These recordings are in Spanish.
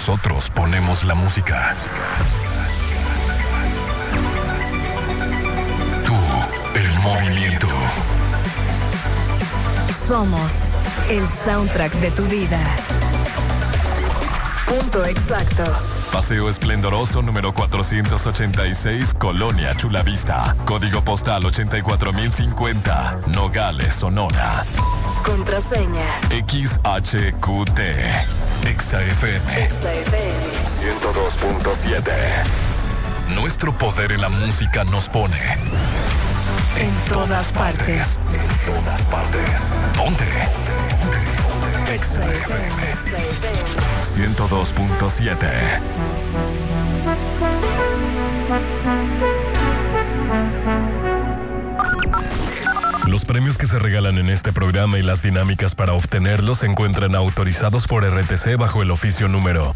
Nosotros ponemos la música. Tú, el movimiento. Somos el soundtrack de tu vida. Punto exacto. Paseo Esplendoroso número 486, Colonia Chulavista. Código postal 84050, Nogales, Sonora. Contraseña XHQT. XFM 102.7. Nuestro poder en la música nos pone en todas partes. En todas partes. Ponte. XFM 102.7. Los premios que se regalan en este programa y las dinámicas para obtenerlos se encuentran autorizados por RTC bajo el oficio número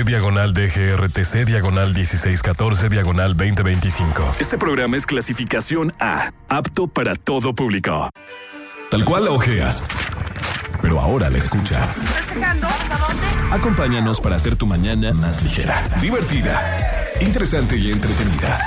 SG-DGRTC/1614/2025. Este programa es clasificación A, apto para todo público. Tal cual la ojeas, pero ahora la escuchas. Acompáñanos para hacer tu mañana más ligera, divertida, interesante y entretenida.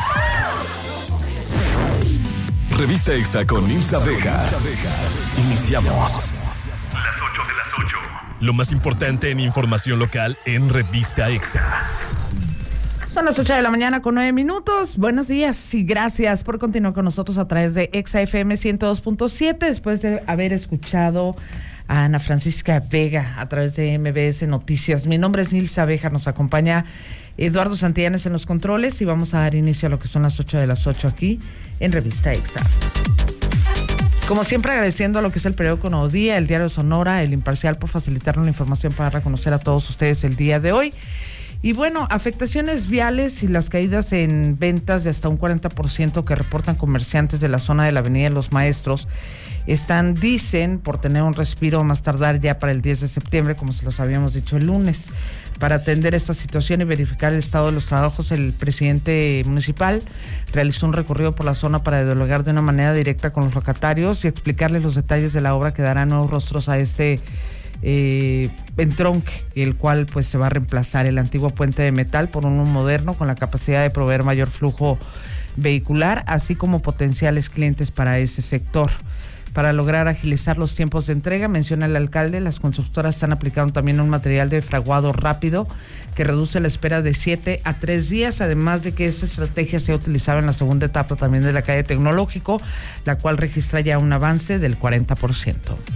Revista Exa con Ilsa Vega. Iniciamos. Las 8 de las 8. Lo más importante en información local en Revista Exa. Son las 8 de la mañana con 9 minutos. Buenos días y gracias por continuar con nosotros a través de Exa FM 102.7. Después de haber escuchado a Ana Francisca Vega a través de MBS Noticias. Mi nombre es Ilsa Vega, nos acompaña Eduardo Santillanes en los controles y vamos a dar inicio a lo que son las 8 de las 8 aquí en Revista Exa. Como siempre, agradeciendo a lo que es el periódico Nuevo Día, el Diario de Sonora, El Imparcial, por facilitarnos la información para reconocer a todos ustedes el día de hoy. Y bueno, afectaciones viales y las caídas en ventas de hasta un 40% que reportan comerciantes de la zona de la Avenida de los Maestros dicen, por tener un respiro más tardar ya para el 10 de septiembre, como se los habíamos dicho el lunes. Para atender esta situación y verificar el estado de los trabajos, el presidente municipal realizó un recorrido por la zona para dialogar de una manera directa con los locatarios y explicarles los detalles de la obra que dará nuevos rostros a este entronque, el cual pues se va a reemplazar el antiguo puente de metal por uno moderno con la capacidad de proveer mayor flujo vehicular, así como potenciales clientes para ese sector. Para lograr agilizar los tiempos de entrega, menciona el alcalde, las constructoras están aplicando también un material de fraguado rápido que reduce la espera de 7 a 3 días, además de que esta estrategia se ha utilizado en la segunda etapa también de la calle Tecnológico, la cual registra ya un avance del 40%.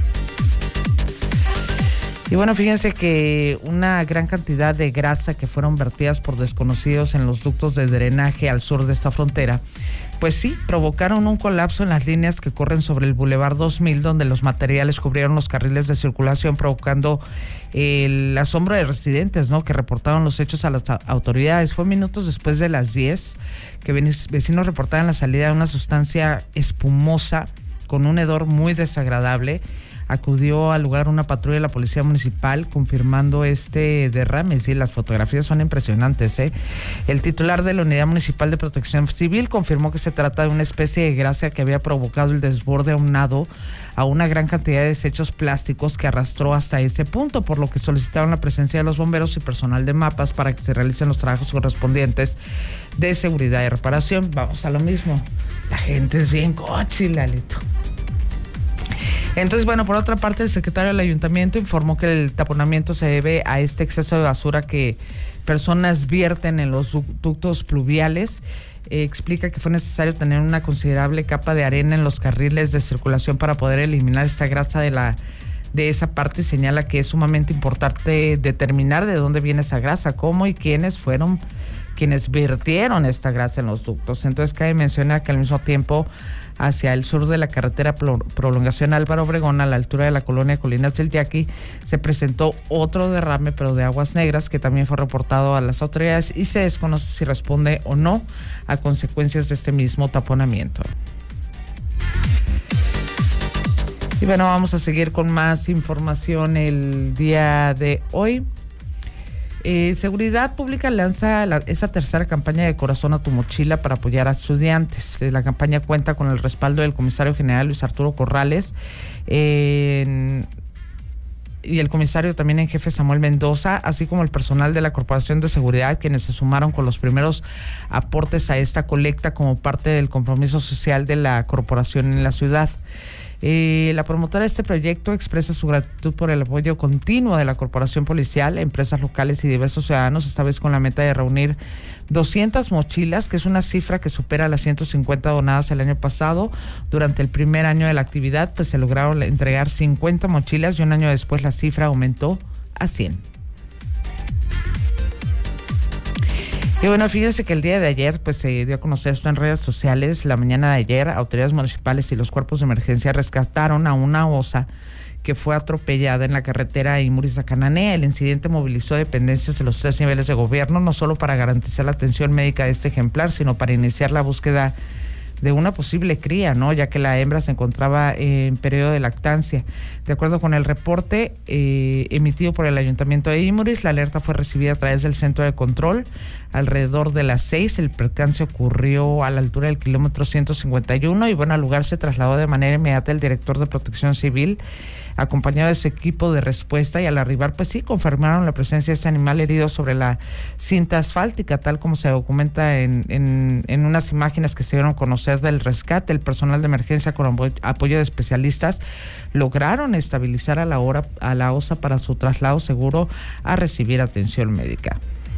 Y bueno, fíjense que una gran cantidad de grasa que fueron vertidas por desconocidos en los ductos de drenaje al sur de esta frontera, pues sí, provocaron un colapso en las líneas que corren sobre el Boulevard 2000, donde los materiales cubrieron los carriles de circulación, provocando el asombro de residentes, ¿no?, que reportaron los hechos a las autoridades. Fue minutos después de las 10 que vecinos reportaban la salida de una sustancia espumosa con un hedor muy desagradable. Acudió al lugar una patrulla de la policía municipal confirmando este derrame. Sí, las fotografías son impresionantes, ¿eh? El titular de la Unidad Municipal de Protección Civil confirmó que se trata de una especie de grasa que había provocado el desborde aunado a una gran cantidad de desechos plásticos que arrastró hasta ese punto, por lo que solicitaron la presencia de los bomberos y personal de mapas para que se realicen los trabajos correspondientes de seguridad y reparación. Vamos a lo mismo, la gente es bien cochi, Lalito. Entonces, bueno, por otra parte, el secretario del ayuntamiento informó que el taponamiento se debe a este exceso de basura que personas vierten en los ductos pluviales. Explica que fue necesario tener una considerable capa de arena en los carriles de circulación para poder eliminar esta grasa de esa parte, y señala que es sumamente importante determinar de dónde viene esa grasa, cómo y quiénes fueron quienes vertieron esta grasa en los ductos. Entonces, cabe mencionar que al mismo tiempo, hacia el sur de la carretera Prolongación Álvaro Obregón, a la altura de la colonia Colinas del Yaqui, se presentó otro derrame, pero de aguas negras, que también fue reportado a las autoridades y se desconoce si responde o no a consecuencias de este mismo taponamiento. Y bueno, vamos a seguir con más información el día de hoy. Seguridad Pública lanza esa tercera campaña de Corazón a tu Mochila para apoyar a estudiantes. La campaña cuenta con el respaldo del comisario general Luis Arturo Corrales. y el comisario también en jefe Samuel Mendoza, así como el personal de la Corporación de Seguridad, quienes se sumaron con los primeros aportes a esta colecta como parte del compromiso social de la corporación en la ciudad. La promotora de este proyecto expresa su gratitud por el apoyo continuo de la corporación policial, empresas locales y diversos ciudadanos, esta vez con la meta de reunir 200 mochilas, que es una cifra que supera las 150 donadas el año pasado. Durante el primer año de la actividad, pues se lograron entregar 50 mochilas y un año después la cifra aumentó a 100. Y bueno, fíjense que el día de ayer pues se dio a conocer esto en redes sociales. La mañana de ayer, autoridades municipales y los cuerpos de emergencia rescataron a una osa que fue atropellada en la carretera Imuris-Cananea. El incidente movilizó dependencias de los 3 niveles de gobierno, no solo para garantizar la atención médica de este ejemplar, sino para iniciar la búsqueda de una posible cría, ¿no? Ya que la hembra se encontraba en periodo de lactancia. De acuerdo con el reporte emitido por el Ayuntamiento de Imuris, la alerta fue recibida a través del centro de control. Alrededor de las 6, el percance ocurrió a la altura del kilómetro 151 y bueno, al lugar se trasladó de manera inmediata el director de Protección Civil, acompañado de su equipo de respuesta, y al arribar, pues sí, confirmaron la presencia de este animal herido sobre la cinta asfáltica, tal como se documenta en unas imágenes que se dieron a conocer del rescate. El personal de emergencia, con apoyo de especialistas, lograron estabilizar a la osa para su traslado seguro a recibir atención médica.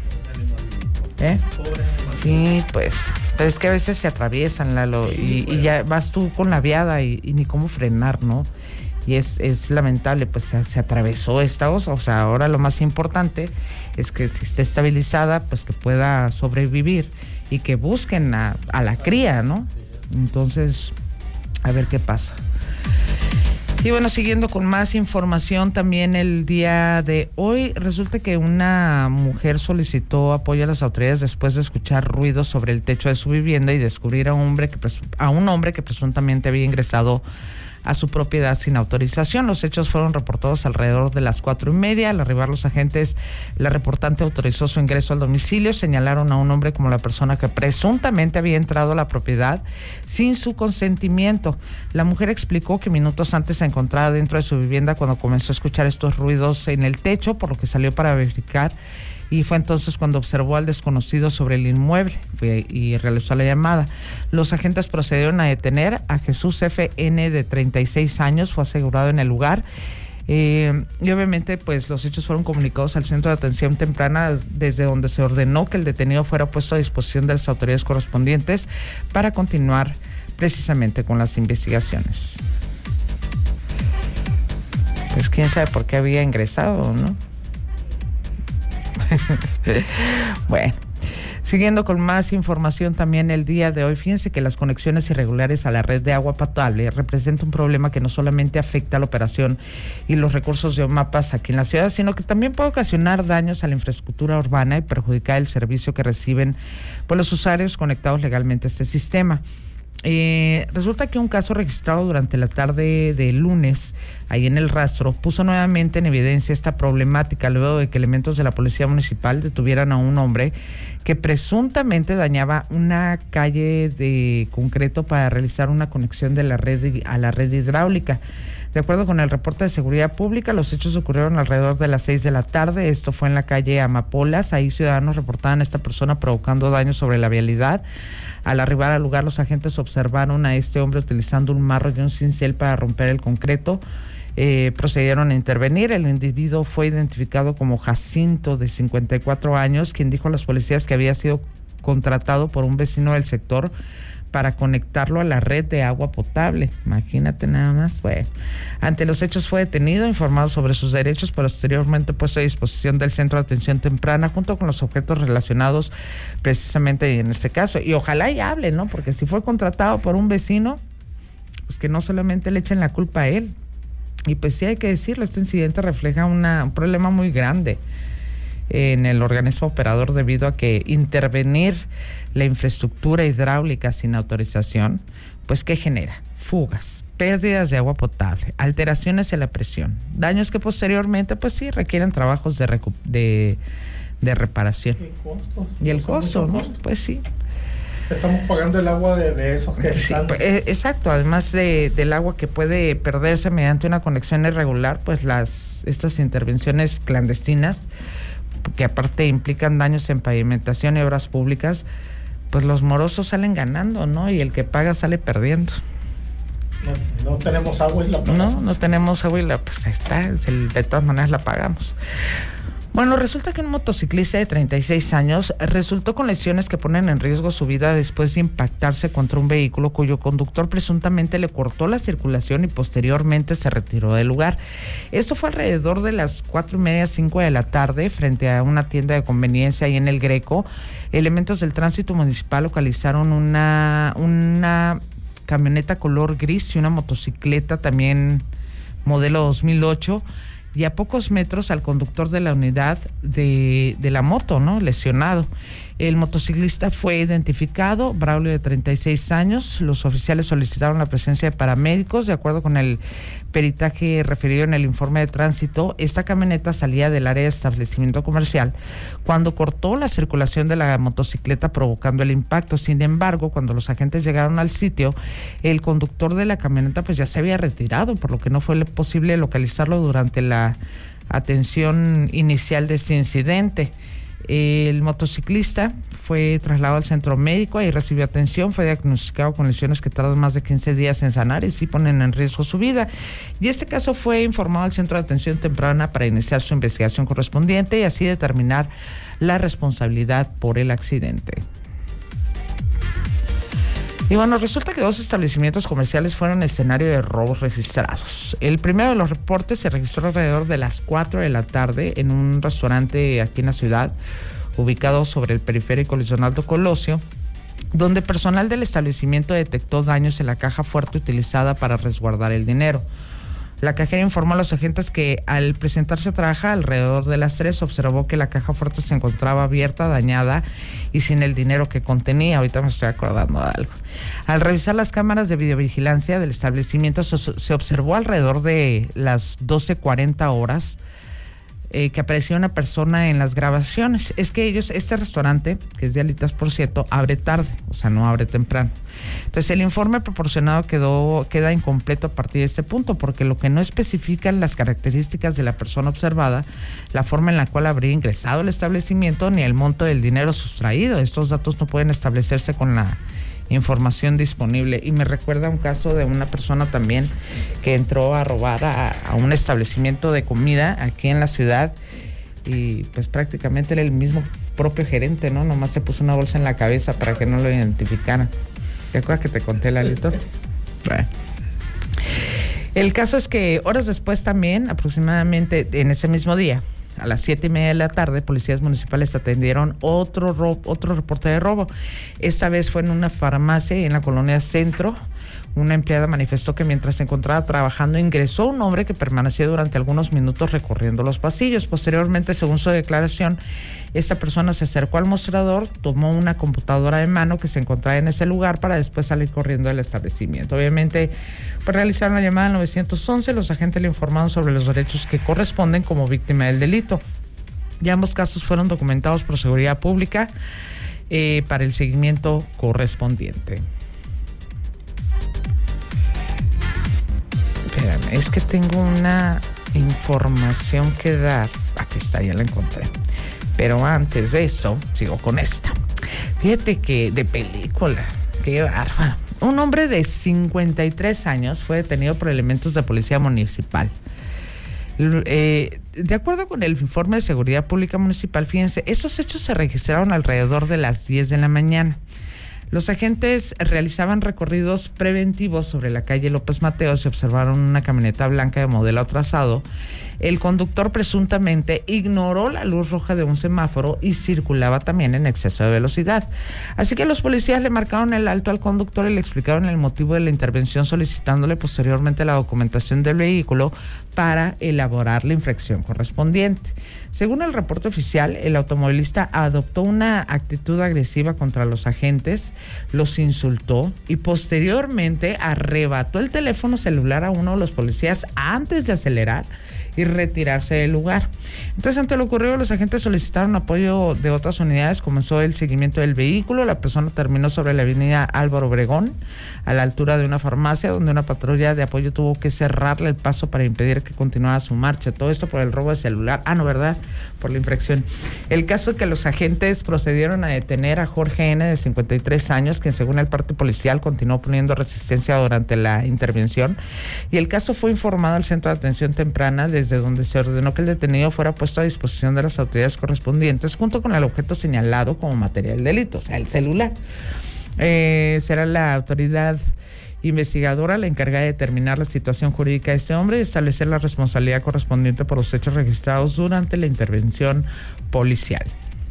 Sí, pues es que a veces se atraviesan, Lalo, y ya vas tú con la viada y ni cómo frenar, ¿no? Y es lamentable, pues se atravesó esta osa. O sea, ahora lo más importante es que si esté estabilizada, pues que pueda sobrevivir y que busquen a la cría, ¿no? Entonces, a ver qué pasa. Y bueno, siguiendo con más información, también el día de hoy resulta que una mujer solicitó apoyo a las autoridades después de escuchar ruidos sobre el techo de su vivienda y descubrir a un hombre que presuntamente había ingresado a su propiedad sin autorización. Los hechos fueron reportados alrededor de las 4:30. Al arribar los agentes, la reportante autorizó su ingreso al domicilio. Señalaron a un hombre como la persona que presuntamente había entrado a la propiedad sin su consentimiento. La mujer explicó que minutos antes se encontraba dentro de su vivienda cuando comenzó a escuchar estos ruidos en el techo, por lo que salió para verificar. Y fue entonces cuando observó al desconocido sobre el inmueble y realizó la llamada. Los agentes procedieron a detener a Jesús F.N. de 36 años, fue asegurado en el lugar. Y obviamente pues los hechos fueron comunicados al Centro de Atención Temprana, desde donde se ordenó que el detenido fuera puesto a disposición de las autoridades correspondientes para continuar precisamente con las investigaciones. Pues quién sabe por qué había ingresado, ¿no? Bueno, siguiendo con más información también el día de hoy, fíjense que las conexiones irregulares a la red de agua potable representan un problema que no solamente afecta a la operación y los recursos de OMAPAS aquí en la ciudad, sino que también puede ocasionar daños a la infraestructura urbana y perjudicar el servicio que reciben por los usuarios conectados legalmente a este sistema. Resulta que un caso registrado durante la tarde de lunes, ahí en El Rastro, puso nuevamente en evidencia esta problemática luego de que elementos de la policía municipal detuvieran a un hombre que presuntamente dañaba una calle de concreto para realizar una conexión de la red a la red hidráulica. De acuerdo con el reporte de seguridad pública, los hechos ocurrieron alrededor de las 6 de la tarde. Esto fue en la calle Amapolas. Ahí ciudadanos reportaban a esta persona provocando daños sobre la vialidad. Al arribar al lugar, los agentes observaron a este hombre utilizando un marro y un cincel para romper el concreto. Procedieron a intervenir. El individuo fue identificado como Jacinto, de 54 años, quien dijo a los policías que había sido contratado por un vecino del sector para conectarlo a la red de agua potable. Imagínate nada más. Bueno, ante los hechos fue detenido, informado sobre sus derechos, posteriormente puesto a disposición del Centro de Atención Temprana junto con los objetos relacionados precisamente en este caso. Y ojalá y hable, ¿no? Porque si fue contratado por un vecino, pues que no solamente le echen la culpa a él. Y pues sí hay que decirlo, este incidente refleja un problema muy grande en el organismo operador debido a que intervenir la infraestructura hidráulica sin autorización, pues ¿qué genera? Fugas, pérdidas de agua potable, alteraciones en la presión, daños que posteriormente pues sí requieren trabajos de reparación. Y el costo, ¿no? Pues sí. Estamos pagando el agua de esos que sí, están... Exacto, además del agua que puede perderse mediante una conexión irregular, pues las estas intervenciones clandestinas, que aparte implican daños en pavimentación y obras públicas, pues los morosos salen ganando, ¿no? Y el que paga sale perdiendo. No tenemos agua y la pagamos. No tenemos agua y pues ahí está, de todas maneras la pagamos. Bueno, resulta que un motociclista de 36 años resultó con lesiones que ponen en riesgo su vida después de impactarse contra un vehículo cuyo conductor presuntamente le cortó la circulación y posteriormente se retiró del lugar. Esto fue alrededor de las 4:30, 5 de la tarde, frente a una tienda de conveniencia ahí en El Greco. Elementos del tránsito municipal localizaron una camioneta color gris y una motocicleta también modelo 2008, y a pocos metros al conductor de la unidad de la moto, ¿no? Lesionado. El motociclista fue identificado, Braulio, de 36 años. Los oficiales solicitaron la presencia de paramédicos. De acuerdo con el peritaje referido en el informe de tránsito, esta camioneta salía del área de establecimiento comercial cuando cortó la circulación de la motocicleta, provocando el impacto. Sin embargo, cuando los agentes llegaron al sitio, el conductor de la camioneta pues ya se había retirado, por lo que no fue posible localizarlo durante la atención inicial de este incidente. El motociclista fue trasladado al centro médico y recibió atención, fue diagnosticado con lesiones que tardan más de 15 días en sanar y sí ponen en riesgo su vida. Y este caso fue informado al centro de atención temprana para iniciar su investigación correspondiente y así determinar la responsabilidad por el accidente. Y bueno, resulta que 2 establecimientos comerciales fueron escenario de robos registrados. El primero de los reportes se registró alrededor de las 4 de la tarde en un restaurante aquí en la ciudad, ubicado sobre el periférico Luis Donaldo Colosio, donde personal del establecimiento detectó daños en la caja fuerte utilizada para resguardar el dinero. La cajera informó a los agentes que al presentarse a trabajar alrededor de las 3 observó que la caja fuerte se encontraba abierta, dañada y sin el dinero que contenía. Ahorita me estoy acordando de algo. Al revisar las cámaras de videovigilancia del establecimiento se observó alrededor de las 12:40 horas que apareció una persona en las grabaciones. Es que este restaurante, que es de alitas por cierto, abre tarde, o sea, no abre temprano. Entonces el informe proporcionado queda incompleto a partir de este punto, porque lo que no especifican las características de la persona observada, la forma en la cual habría ingresado al establecimiento, ni el monto del dinero sustraído. Estos datos no pueden establecerse con la información disponible. Y me recuerda un caso de una persona también que entró a robar a un establecimiento de comida aquí en la ciudad y pues prácticamente era el mismo propio gerente, ¿no? Nomás se puso una bolsa en la cabeza para que no lo identificaran. ¿Te acuerdas que te conté, Lalito? Bueno. El caso es que horas después también, aproximadamente en ese mismo día, a las 7:30 de la tarde, policías municipales atendieron otro reporte de robo. Esta vez fue en una farmacia en la colonia Centro. Una empleada manifestó que mientras se encontraba trabajando ingresó un hombre que permaneció durante algunos minutos recorriendo los pasillos. Posteriormente, según su declaración, esta persona se acercó al mostrador, tomó una computadora de mano que se encontraba en ese lugar para después salir corriendo del establecimiento. Obviamente, pues realizaron la llamada al 911. Los agentes le informaron sobre los derechos que corresponden como víctima del delito. Ya ambos casos fueron documentados por Seguridad Pública para el seguimiento correspondiente. Espérame, es que tengo una información que dar. Aquí está, ya la encontré. Pero antes de eso, sigo con esta. Fíjate que de película, qué bárbaro. Un hombre de 53 años fue detenido por elementos de policía municipal. De acuerdo con el informe de Seguridad Pública Municipal, fíjense, estos hechos se registraron alrededor de las 10 de la mañana. Los agentes realizaban recorridos preventivos sobre la calle López Mateos y observaron una camioneta blanca de modelo atrasado. El conductor presuntamente ignoró la luz roja de un semáforo y circulaba también en exceso de velocidad. Así que los policías le marcaron el alto al conductor y le explicaron el motivo de la intervención, solicitándole posteriormente la documentación del vehículo para elaborar la infracción correspondiente. Según el reporte oficial, el automovilista adoptó una actitud agresiva contra los agentes, los insultó y posteriormente arrebató el teléfono celular a uno de los policías antes de acelerar y retirarse del lugar. Entonces, ante lo ocurrido, los agentes solicitaron apoyo de otras unidades. Comenzó el seguimiento del vehículo. La persona terminó sobre la avenida Álvaro Obregón, a la altura de una farmacia, donde una patrulla de apoyo tuvo que cerrarle el paso para impedir que continuara su marcha. Todo esto por el robo de celular. ¿Verdad? Por la infracción. El caso es que los agentes procedieron a detener a Jorge N., de 53 años, quien según el parte policial continuó poniendo resistencia durante la intervención. Y el caso fue informado al Centro de Atención Temprana, desde donde se ordenó que el detenido fuera puesto a disposición de las autoridades correspondientes, junto con el objeto señalado como material del delito, o sea, el celular. Será la autoridad investigadora la encargada de determinar la situación jurídica de este hombre y establecer la responsabilidad correspondiente por los hechos registrados durante la intervención policial.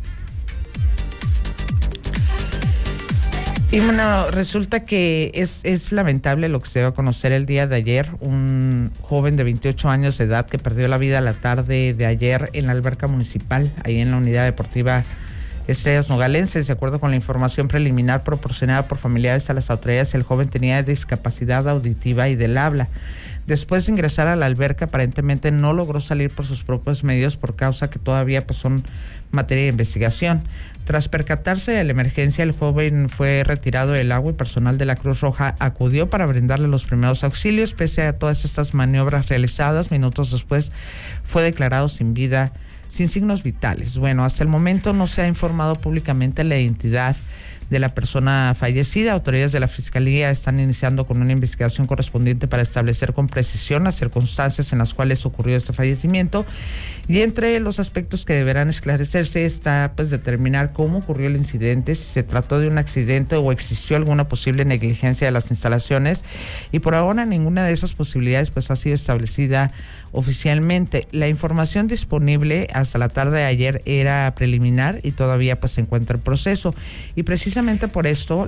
Y bueno, resulta que es lamentable lo que se dio a conocer el día de ayer. Un joven de 28 años de edad que perdió la vida la tarde de ayer en la alberca municipal, ahí en la unidad deportiva Estrellas Nogalenses. De acuerdo con la información preliminar proporcionada por familiares a las autoridades, el joven tenía discapacidad auditiva y del habla. Después de ingresar a la alberca, aparentemente no logró salir por sus propios medios, por causa que todavía son materia de investigación. Tras percatarse de la emergencia, el joven fue retirado del agua y personal de la Cruz Roja acudió para brindarle los primeros auxilios. Pese a todas estas maniobras realizadas, minutos después fue declarado sin vida, sin signos vitales. Bueno, hasta el momento no se ha informado públicamente la identidad de la persona fallecida. Autoridades de la Fiscalía están iniciando con una investigación correspondiente para establecer con precisión las circunstancias en las cuales ocurrió este fallecimiento, y entre los aspectos que deberán esclarecerse está determinar cómo ocurrió el incidente, si se trató de un accidente o existió alguna posible negligencia de las instalaciones, y por ahora ninguna de esas posibilidades ha sido establecida oficialmente. La información disponible hasta la tarde de ayer era preliminar y todavía se encuentra en proceso, y precisamente por esto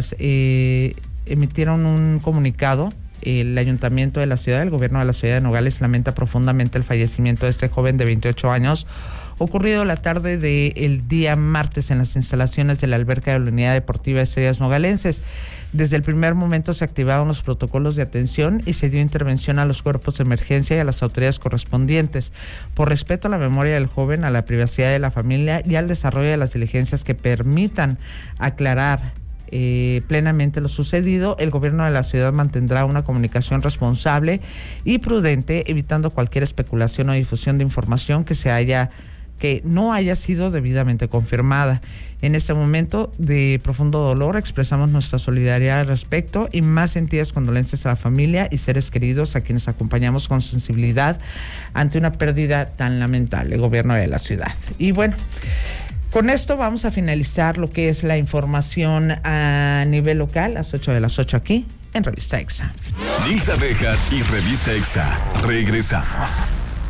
emitieron un comunicado. El ayuntamiento de la ciudad, el gobierno de la ciudad de Nogales, lamenta profundamente el fallecimiento de este joven de 28 años ocurrido la tarde del día martes en las instalaciones de la alberca de la unidad deportiva Estrellas Nogalenses. Desde el primer momento se activaron los protocolos de atención y se dio intervención a los cuerpos de emergencia y a las autoridades correspondientes. Por respeto a la memoria del joven, a la privacidad de la familia y al desarrollo de las diligencias que permitan aclarar plenamente lo sucedido, el gobierno de la ciudad mantendrá una comunicación responsable y prudente, evitando cualquier especulación o difusión de información que no haya sido debidamente confirmada. En este momento de profundo dolor expresamos nuestra solidaridad al respecto y más sentidas condolencias a la familia y seres queridos a quienes acompañamos con sensibilidad ante una pérdida tan lamentable, el gobierno de la ciudad. Y bueno, con esto vamos a finalizar lo que es la información a nivel local, a las 8 aquí en Revista EXA. Nilsa Béjar y Revista EXA. Regresamos.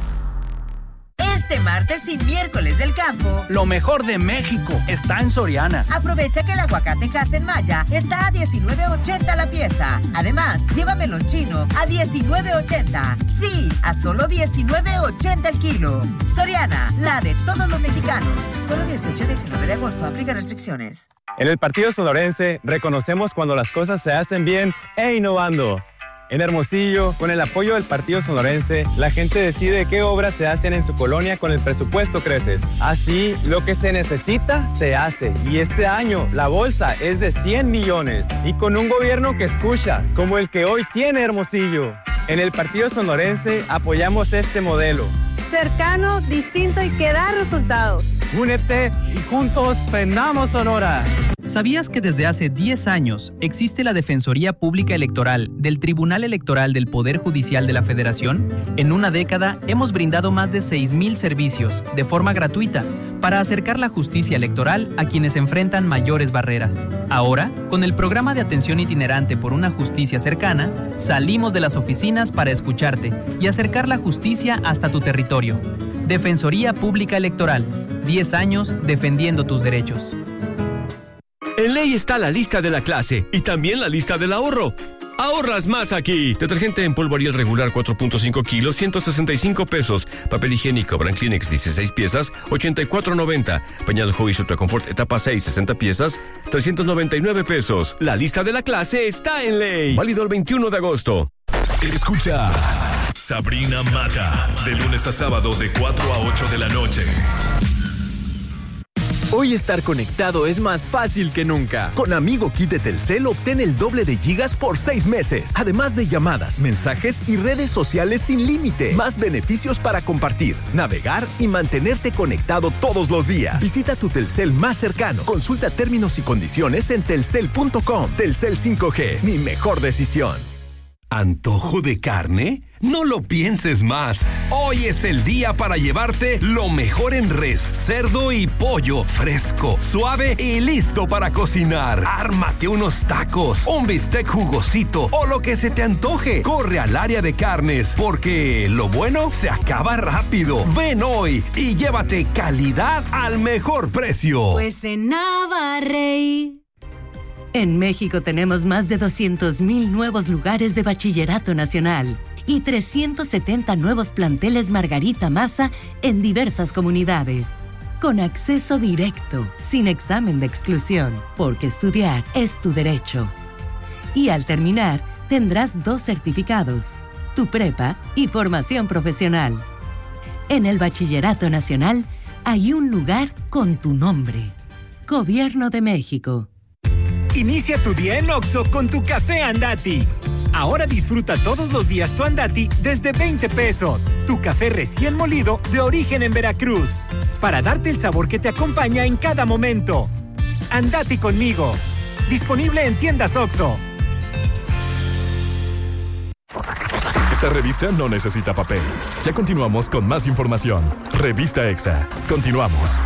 Este martes y miércoles del campo, lo mejor de México está en Soriana. Aprovecha que el aguacate Hass Maya está a $19.80 la pieza. Además, lleva melón chino a $19.80. Sí, a solo $19.80 el kilo. Soriana, la de todos los mexicanos. Solo 18 y 19 de agosto. Aplica restricciones. En el Partido Sonorense reconocemos cuando las cosas se hacen bien e innovando. En Hermosillo, con el apoyo del Partido Sonorense, la gente decide qué obras se hacen en su colonia con el presupuesto Creces. Así, lo que se necesita, se hace. Y este año, la bolsa es de 100 millones. Y con un gobierno que escucha, como el que hoy tiene Hermosillo. En el Partido Sonorense, apoyamos este modelo. Cercano, distinto y que da resultados. Únete y juntos prendamos Sonora. ¿Sabías que desde hace 10 años existe la Defensoría Pública Electoral del Tribunal Electoral del Poder Judicial de la Federación? En una década hemos brindado más de 6,000 servicios de forma gratuita para acercar la justicia electoral a quienes enfrentan mayores barreras. Ahora, con el programa de atención itinerante por una justicia cercana, salimos de las oficinas para escucharte y acercar la justicia hasta tu territorio. Defensoría Pública Electoral, 10 años defendiendo tus derechos. En Ley está la lista de la clase y también la lista del ahorro. ¡Ahorras más aquí! Detergente en polvo Ariel regular 4.5 kilos, 165 pesos. Papel higiénico Brand Kleenex 16 piezas, 84.90. Pañal Hobbies Ultra Confort etapa 6, 60 piezas, 399 pesos. La lista de la clase está en Ley. Válido el 21 de agosto. Escucha Sabrina Mata, de lunes a sábado de 4 a 8 de la noche. Hoy estar conectado es más fácil que nunca. Con Amigo Kit de Telcel obtén el doble de gigas por 6 meses. Además de llamadas, mensajes y redes sociales sin límite. Más beneficios para compartir, navegar y mantenerte conectado todos los días. Visita tu Telcel más cercano. Consulta términos y condiciones en telcel.com. Telcel 5G, mi mejor decisión. ¿Antojo de carne? No lo pienses más. Hoy es el día para llevarte lo mejor en res, cerdo y pollo, fresco, suave y listo para cocinar. Ármate unos tacos, un bistec jugosito o lo que se te antoje. Corre al área de carnes, porque lo bueno se acaba rápido. Ven hoy y llévate calidad al mejor precio. Pues en Navarrey. En México tenemos más de 200,000 nuevos lugares de bachillerato nacional y 370 nuevos planteles Margarita Maza en diversas comunidades. Con acceso directo, sin examen de exclusión, porque estudiar es tu derecho. Y al terminar, tendrás 2 certificados, tu prepa y formación profesional. En el Bachillerato Nacional hay un lugar con tu nombre. Gobierno de México. Inicia tu día en Oxxo con tu café Andati. Ahora disfruta todos los días tu Andati desde 20 pesos. Tu café recién molido de origen en Veracruz. Para darte el sabor que te acompaña en cada momento. Andati conmigo. Disponible en tiendas Oxxo. Esta revista no necesita papel. Ya continuamos con más información. Revista EXA. Continuamos.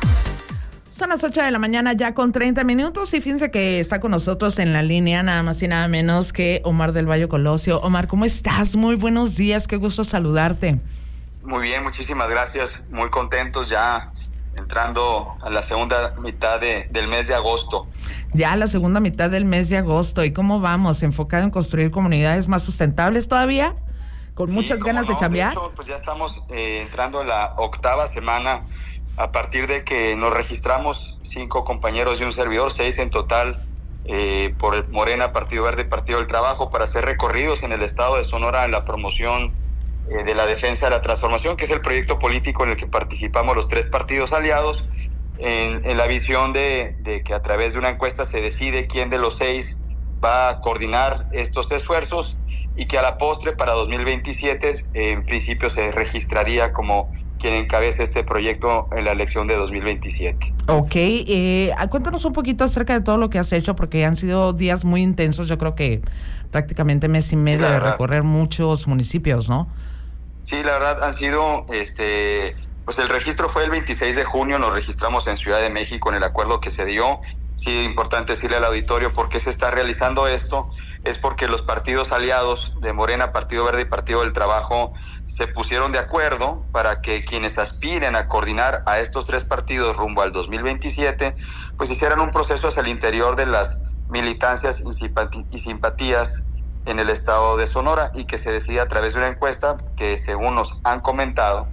Son las 8 de la mañana ya con 30 minutos y fíjense que está con nosotros en la línea nada más y nada menos que Omar del Valle Colosio. Omar, ¿cómo estás? Muy buenos días, qué gusto saludarte. Muy bien, muchísimas gracias. Muy contentos ya entrando a la segunda mitad del mes de agosto. Ya la segunda mitad del mes de agosto. ¿Y cómo vamos? ¿Enfocado en construir comunidades más sustentables todavía? ¿Con muchas ganas de chambear? De hecho, pues ya estamos entrando en la 8ª semana a partir de que nos registramos 5 compañeros y un servidor, 6 en total, por Morena, Partido Verde, Partido del Trabajo, para hacer recorridos en el estado de Sonora en la promoción de la defensa de la transformación, que es el proyecto político en el que participamos los 3 partidos aliados, en la visión de que a través de una encuesta se decide quién de los 6 va a coordinar estos esfuerzos y que a la postre para 2027 en principio se registraría como quien encabeza este proyecto en la elección de 2027. Ok, cuéntanos un poquito acerca de todo lo que has hecho, porque han sido días muy intensos, yo creo que prácticamente mes y medio de recorrer muchos municipios, ¿no? Sí, la verdad han sido, pues el registro fue el 26 de junio, nos registramos en Ciudad de México en el acuerdo que se dio. Sí, importante decirle al auditorio por qué se está realizando esto, es porque los partidos aliados de Morena, Partido Verde y Partido del Trabajo se pusieron de acuerdo para que quienes aspiren a coordinar a estos 3 partidos rumbo al 2027, pues hicieran un proceso hacia el interior de las militancias y simpatías en el estado de Sonora y que se decida a través de una encuesta que, según nos han comentado,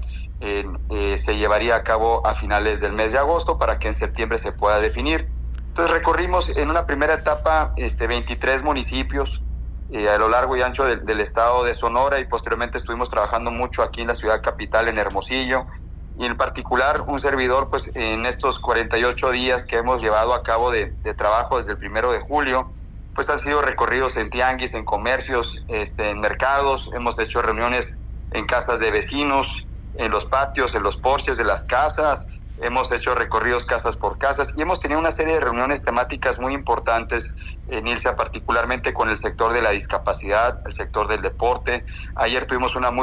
se llevaría a cabo a finales del mes de agosto para que en septiembre se pueda definir. Entonces recorrimos en una primera etapa 23 municipios a lo largo y ancho del estado de Sonora y posteriormente estuvimos trabajando mucho aquí en la ciudad capital, en Hermosillo, y en particular un servidor pues en estos 48 días que hemos llevado a cabo de trabajo desde el 1 de julio, pues han sido recorridos en tianguis, en comercios, en mercados, hemos hecho reuniones en casas de vecinos, en los patios, en los porches de las casas, hemos hecho recorridos casas por casas y hemos tenido una serie de reuniones temáticas muy importantes en ILSA, particularmente con el sector de la discapacidad, el sector del deporte. Ayer tuvimos una muy